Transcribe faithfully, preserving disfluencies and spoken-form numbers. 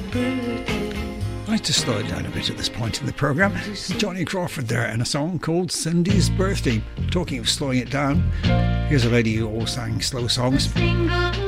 I like to slow it down a bit at this point in the programme. Johnny Crawford there and a song called Cindy's Birthday. Talking of slowing it down, here's a lady who all sang slow songs.